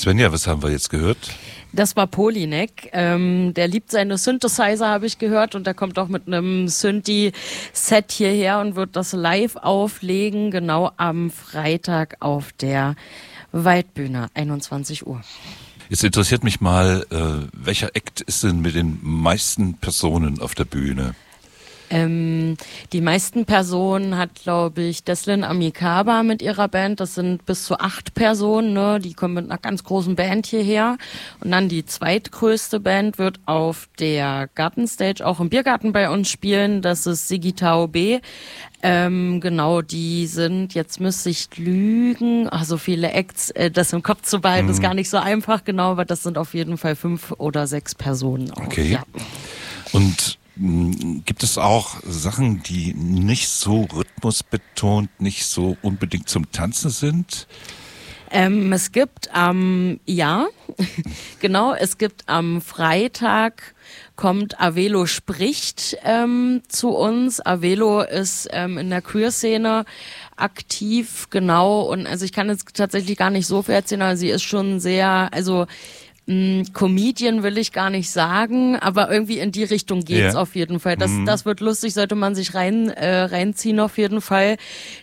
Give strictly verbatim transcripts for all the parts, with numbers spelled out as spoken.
Svenja, was haben wir jetzt gehört? Das war Polinek. Ähm, der liebt seine Synthesizer, habe ich gehört. Und der kommt auch mit einem Synthi-Set hierher und wird das live auflegen, genau am Freitag auf der Waldbühne, einundzwanzig Uhr. Jetzt interessiert mich mal, äh, welcher Act ist denn mit den meisten Personen auf der Bühne? Ähm, die meisten Personen hat, glaube ich, Deslin Amikaba mit ihrer Band. Das sind bis zu acht Personen, ne? Die kommen mit einer ganz großen Band hierher. Und dann die zweitgrößte Band wird auf der Gartenstage auch im Biergarten bei uns spielen. Das ist Sigitao B. Ähm, genau, die sind, jetzt müsste ich lügen, ach, so viele Acts, äh, das im Kopf zu behalten, mhm. ist gar nicht so einfach, genau, aber das sind auf jeden Fall fünf oder sechs Personen auch. Okay. Ja. Und gibt es auch Sachen, die nicht so rhythmusbetont, nicht so unbedingt zum Tanzen sind? Ähm, es gibt am, ähm, ja, genau, es gibt am Freitag kommt Avelo spricht ähm, zu uns. Avelo ist ähm, in der Queer-Szene aktiv, genau, und also ich kann jetzt tatsächlich gar nicht so viel erzählen, aber sie ist schon sehr, also Comedian will ich gar nicht sagen, aber irgendwie in die Richtung geht's yeah. auf jeden Fall. Das, mhm. das wird lustig, sollte man sich rein äh, reinziehen auf jeden Fall.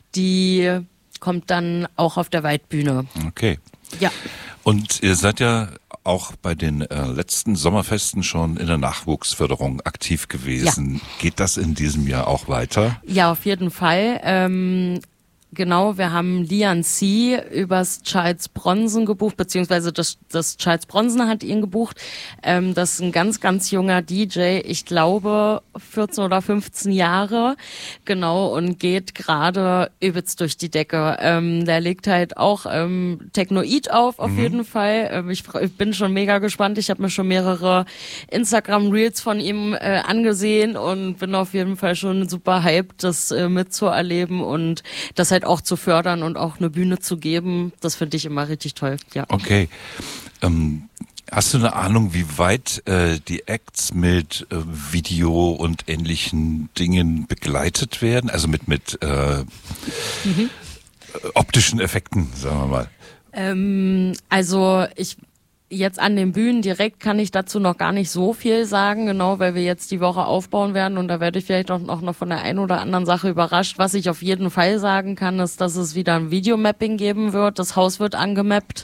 Die kommt dann auch auf der Waldbühne. Okay. Ja. Und ihr seid ja auch bei den äh, letzten Sommerfesten schon in der Nachwuchsförderung aktiv gewesen. Ja. Geht das in diesem Jahr auch weiter? Ja, auf jeden Fall. Ähm, Genau, wir haben Lian C. übers Charles Bronson gebucht, beziehungsweise das, das Charles Bronson hat ihn gebucht. Ähm, das ist ein ganz, ganz junger D J, ich glaube vierzehn oder fünfzehn Jahre, genau, und geht gerade übelst durch die Decke. Ähm, der legt halt auch ähm, Technoid auf, auf mhm. jeden Fall. Ähm, ich, ich bin schon mega gespannt, ich habe mir schon mehrere Instagram-Reels von ihm äh, angesehen und bin auf jeden Fall schon super hyped, das äh, mitzuerleben und das halt auch zu fördern und auch eine Bühne zu geben, das finde ich immer richtig toll. Ja. Okay. Ähm, hast du eine Ahnung, wie weit äh, die Acts mit äh, Video und ähnlichen Dingen begleitet werden? Also mit mit äh, mhm. optischen Effekten, sagen wir mal. Ähm, also ich Jetzt an den Bühnen direkt kann ich dazu noch gar nicht so viel sagen, genau, weil wir jetzt die Woche aufbauen werden und da werde ich vielleicht auch noch von der einen oder anderen Sache überrascht. Was ich auf jeden Fall sagen kann, ist, dass es wieder ein Videomapping geben wird. Das Haus wird angemappt.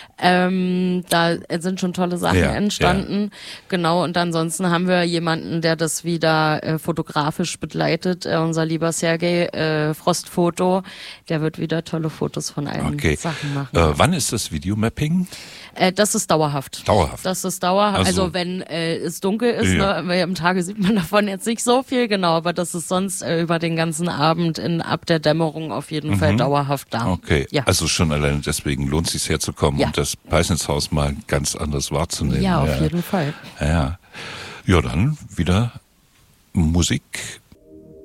Ähm, da sind schon tolle Sachen ja, entstanden. Ja. Genau, und ansonsten haben wir jemanden, der das wieder äh, fotografisch begleitet. Äh, unser lieber Sergej äh, Frostfoto, der wird wieder tolle Fotos von allen okay. Sachen machen. Äh, wann ist das Videomapping? Äh, das ist dauerhaft. Dauerhaft? Das ist dauerhaft. Also, also wenn äh, es dunkel ist, ja. ne, weil im Tage sieht man davon jetzt nicht so viel, genau, aber das ist sonst äh, über den ganzen Abend in ab der Dämmerung auf jeden mhm. Fall dauerhaft da. Okay, ja. Also schon alleine deswegen lohnt es sich herzukommen ja. und das Peisnitzhaus mal ganz anders wahrzunehmen. Ja, auf ja. jeden Fall. Ja, ja, dann wieder Musik